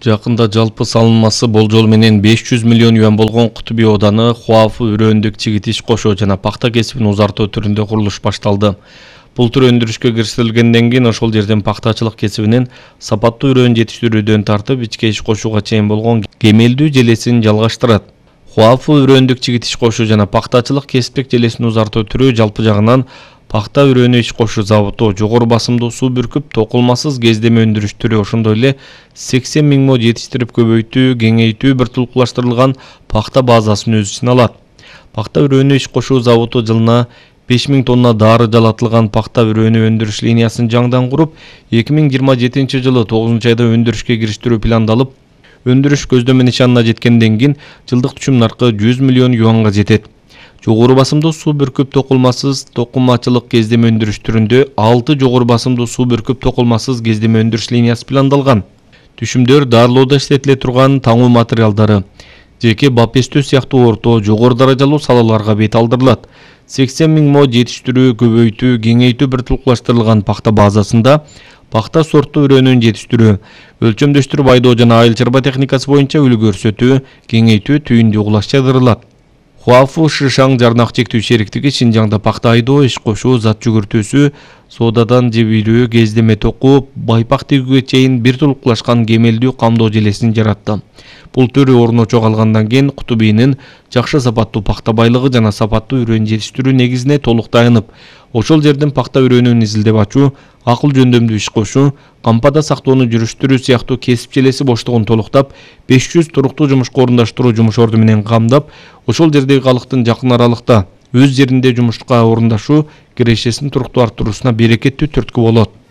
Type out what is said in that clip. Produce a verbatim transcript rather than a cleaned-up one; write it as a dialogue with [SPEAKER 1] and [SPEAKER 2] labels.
[SPEAKER 1] Жакында жалпы салынмасы болжол менен беш жүз миллион юан болгон Кутуби ооданы Хуафу өрөөндүк чигитиш кошуу жана пахта кесибин узартуу түрүндө курулуш башталды. Бул түр өндүрүшкө кириштерилгенден кийин ошол жерден пахтачылык кесибинин сапаттуу өрөөн жетиштирүүдөн тартып ичке иш кошууга чейин болгон кемелдүү желесин жалгаштырат. Хуафу өрөөндүк чигитиш кошуу жана пахтачылык кесиптик желесин узартуу түрү жалпы жагынан пахта өрөөнү иш кошуу заводу, жогору басымдуу суу бүркүп токулмасыз кездеме өндүрүш түрү, ошондой эле сексен миң мо жетиштирип көбөйтүү, кеңейтүү бир тулкулаштырылган пахта базасын өз ичине алат. Пахта өрөөнү иш кошуу заводу жылына беш миң тонна дары жалатылган пахта өрөөнү өндүрүш линиясын жаңдан куруп, эки миң жыйырма жетинчи жылы тогузунчу айда өндүрүшкө кириштирүү пландалып, өндүрүш көздөмө нишанына жеткенден кийин жылдык түшүм наркы жүз миллион юанга жетет. Жогору басымдуу суу бүркүп токулмасыз токумачылык кездеме өндүрүш түрүндө алты жогору басымдуу суу бүркүп токулмасыз кездеме өндүрүш линиясы пландалган. Түшүмдөр дарылоодо иштетиле турган таңуу материалдары, жеке бапестөө сыяктуу орто, жогору даражалуу салаларга бет алдырылат. сексен миң мо жетиштирүү, көбөйтүү, кеңейтүү бир тулкулаштырылган пахта базасында пахта сорттуу өрөөнүн жетиштирүү, өлчөмдөштүрүп айдоо жана айыл чарба техникасы боюнча үлгү көрсөтүү, кеңейтүү, түйүндүү кулаш чыгарылат. Хуафу Шишаң жарнак чектүү шериктиги Шинжаңда пахта айдоо, иш кошуу, зат жүгүртүүсү, соодадан жебилүү, кездеме токуу, байпак тигүүгө чейин бир тулкулашкан кемелдүү камдоо желесин жаратты. Бул төр орночо калгандан кийин Кутубинин жакшы сапаттуу пахта байлыгы жана сапаттуу өрөөн жетиштирүү негизине толук таянып, ошол жерден пахта өрөөнүн изилдеп ачуу, акыл жөндөмдүү иш кошуу, кампада сактоону жүрүштүрүү сыяктуу кесип желеси боштугун толуктап, беш жүз туруктуу жумушка орундаштыруу жумуш орду менен камдап, ошол жердеги калктын жакын аралыкта өз жеринде жумушка орундашуу кирешесин туруктуу арттыруусуна берекеттүү түрткү болот.